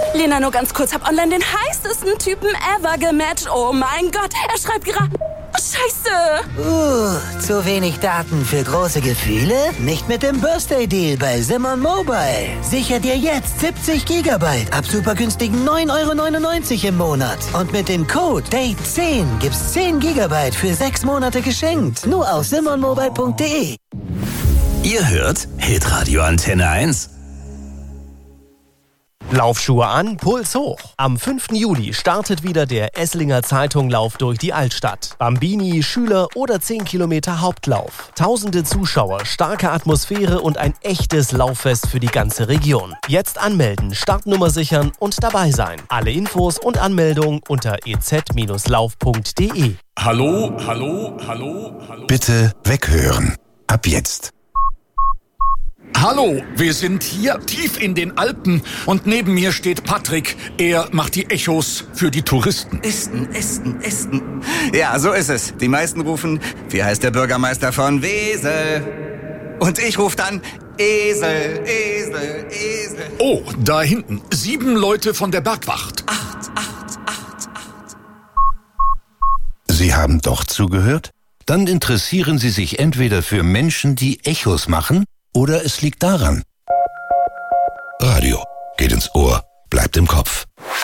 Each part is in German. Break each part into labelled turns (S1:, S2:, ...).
S1: Lena, nur ganz kurz, hab online den heißesten Typen ever gematcht. Oh mein Gott, er schreibt gerade... Scheiße!
S2: Zu wenig Daten für große Gefühle? Nicht mit dem Birthday-Deal bei Simon Mobile. Sicher dir jetzt 70 Gigabyte ab super günstigen 9,99 € im Monat. Und mit dem Code DATE10 gibt's 10 Gigabyte für 6 Monate geschenkt. Nur auf simonmobile.de.
S3: Ihr hört Hitradio Antenne 1.
S4: Laufschuhe an, Puls hoch. Am 5. Juli startet wieder der Esslinger Zeitung-Lauf durch die Altstadt. Bambini, Schüler oder 10 Kilometer Hauptlauf. Tausende Zuschauer, starke Atmosphäre und ein echtes Lauffest für die ganze Region. Jetzt anmelden, Startnummer sichern und dabei sein. Alle Infos und Anmeldung unter ez-lauf.de.
S5: Hallo.
S6: Bitte weghören. Ab jetzt.
S5: Hallo, wir sind hier tief in den Alpen und neben mir steht Patrick. Er macht die Echos für die Touristen.
S7: Esten. Ja, so ist es. Die meisten rufen, wie heißt der Bürgermeister von Wesel? Und ich rufe dann, Esel.
S5: Oh, da hinten, 7 Leute von der Bergwacht.
S7: 8.
S6: Sie haben doch zugehört? Dann interessieren Sie sich entweder für Menschen, die Echos machen, oder es liegt daran. Radio geht ins Ohr, bleibt im Kopf.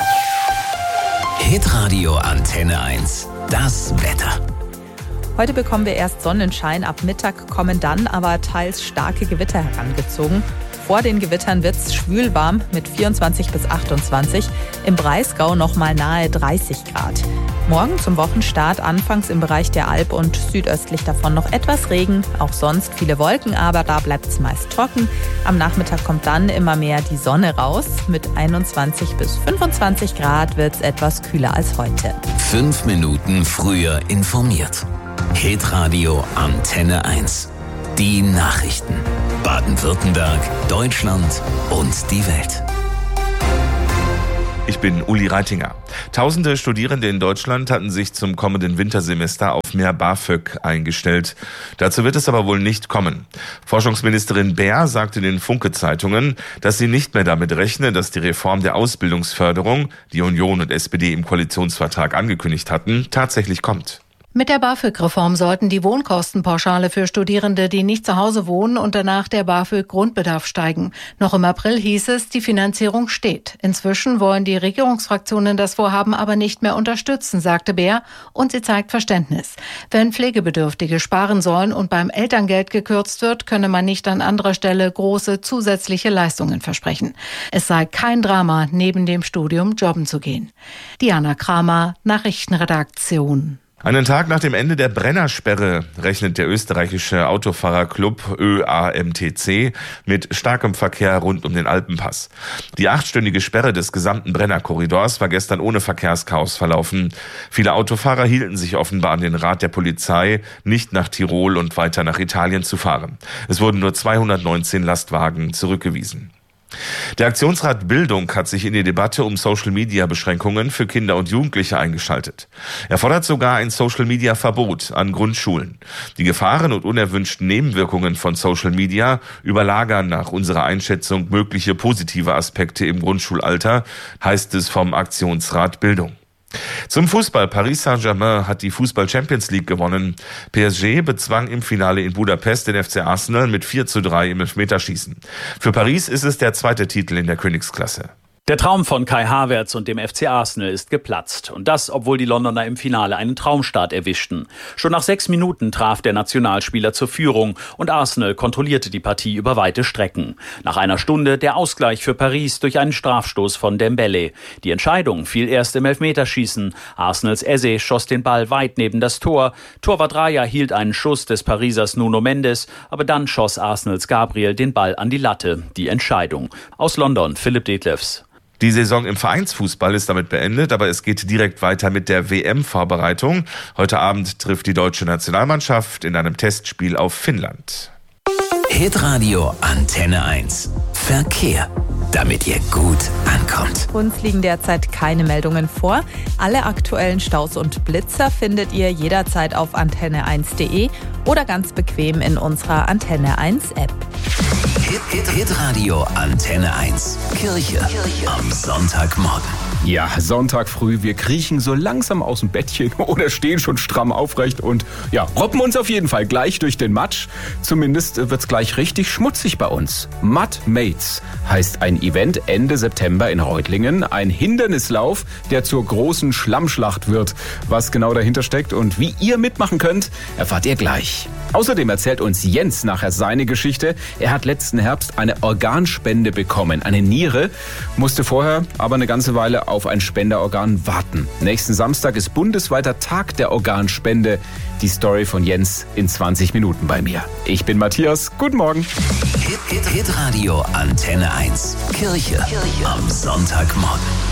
S3: Hitradio Antenne 1. Das Wetter.
S8: Heute bekommen wir erst Sonnenschein, ab Mittag kommen dann aber teils starke Gewitter herangezogen. Vor den Gewittern wird es schwül warm mit 24 bis 28, im Breisgau nochmal nahe 30 Grad. Morgen zum Wochenstart anfangs im Bereich der Alp und südöstlich davon noch etwas Regen, auch sonst viele Wolken, aber da bleibt es meist trocken. Am Nachmittag kommt dann immer mehr die Sonne raus. Mit 21 bis 25 Grad wird es etwas kühler als heute.
S3: 5 Minuten früher informiert. Hitradio Antenne 1. Die Nachrichten. Baden-Württemberg, Deutschland und die Welt.
S9: Ich bin Uli Reitinger. Tausende Studierende in Deutschland hatten sich zum kommenden Wintersemester auf mehr BAföG eingestellt. Dazu wird es aber wohl nicht kommen. Forschungsministerin Baer sagte den Funke-Zeitungen, dass sie nicht mehr damit rechne, dass die Reform der Ausbildungsförderung, die Union und SPD im Koalitionsvertrag angekündigt hatten, tatsächlich kommt.
S10: Mit der BAföG-Reform sollten die Wohnkostenpauschale für Studierende, die nicht zu Hause wohnen und danach der BAföG-Grundbedarf steigen. Noch im April hieß es, die Finanzierung steht. Inzwischen wollen die Regierungsfraktionen das Vorhaben aber nicht mehr unterstützen, sagte Baer, und sie zeigt Verständnis. Wenn Pflegebedürftige sparen sollen und beim Elterngeld gekürzt wird, könne man nicht an anderer Stelle große zusätzliche Leistungen versprechen. Es sei kein Drama, neben dem Studium jobben zu gehen. Diana Kramer, Nachrichtenredaktion.
S9: Einen Tag nach dem Ende der Brennersperre rechnet der österreichische Autofahrerclub ÖAMTC mit starkem Verkehr rund um den Alpenpass. Die 8-stündige Sperre des gesamten Brennerkorridors war gestern ohne Verkehrschaos verlaufen. Viele Autofahrer hielten sich offenbar an den Rat der Polizei, nicht nach Tirol und weiter nach Italien zu fahren. Es wurden nur 219 Lastwagen zurückgewiesen. Der Aktionsrat Bildung hat sich in die Debatte um Social-Media-Beschränkungen für Kinder und Jugendliche eingeschaltet. Er fordert sogar ein Social-Media-Verbot an Grundschulen. Die Gefahren und unerwünschten Nebenwirkungen von Social Media überlagern nach unserer Einschätzung mögliche positive Aspekte im Grundschulalter, heißt es vom Aktionsrat Bildung. Zum Fußball. Paris Saint-Germain hat die Fußball-Champions League gewonnen. PSG bezwang im Finale in Budapest den FC Arsenal mit 4:3 im Elfmeterschießen. Für Paris ist es der 2. Titel in der Königsklasse.
S11: Der Traum von Kai Havertz und dem FC Arsenal ist geplatzt. Und das, obwohl die Londoner im Finale einen Traumstart erwischten. Schon nach 6 Minuten traf der Nationalspieler zur Führung und Arsenal kontrollierte die Partie über weite Strecken. Nach einer Stunde der Ausgleich für Paris durch einen Strafstoß von Dembélé. Die Entscheidung fiel erst im Elfmeterschießen. Arsenals Eze schoss den Ball weit neben das Tor. Torwart Raya hielt einen Schuss des Parisers Nuno Mendes, aber dann schoss Arsenals Gabriel den Ball an die Latte. Die Entscheidung. Aus London, Philipp Detlefs.
S9: Die Saison im Vereinsfußball ist damit beendet, aber es geht direkt weiter mit der WM-Vorbereitung. Heute Abend trifft die deutsche Nationalmannschaft in einem Testspiel auf Finnland.
S3: Hitradio Antenne 1. Verkehr, damit ihr gut ankommt.
S8: Uns liegen derzeit keine Meldungen vor. Alle aktuellen Staus und Blitzer findet ihr jederzeit auf antenne1.de oder ganz bequem in unserer Antenne 1 App.
S3: Hitradio Antenne 1. Kirche am Sonntagmorgen.
S12: Ja, Sonntag früh, wir kriechen so langsam aus dem Bettchen oder stehen schon stramm aufrecht und ja, robben uns auf jeden Fall gleich durch den Matsch. Zumindest wird's gleich richtig schmutzig bei uns. Mud Mates heißt ein Event Ende September in Reutlingen. Ein Hindernislauf, der zur großen Schlammschlacht wird. Was genau dahinter steckt und wie ihr mitmachen könnt, erfahrt ihr gleich. Außerdem erzählt uns Jens nachher seine Geschichte. Er hat letzten Herbst eine Organspende bekommen, eine Niere, musste vorher aber eine ganze Weile auf ein Spenderorgan warten. Nächsten Samstag ist bundesweiter Tag der Organspende. Die Story von Jens in 20 Minuten bei mir. Ich bin Matthias, guten Morgen.
S3: Hitradio Antenne 1. Kirche am Sonntagmorgen.